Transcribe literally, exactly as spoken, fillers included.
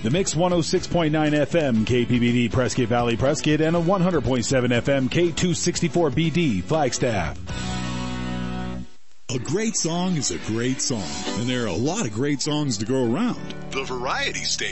The Mix one oh six point nine F M, K P B D, Prescott Valley, Prescott, and a one hundred point seven F M, K two sixty-four B D, Flagstaff. A great song is a great song, and there are a lot of great songs to go around. The Variety Station.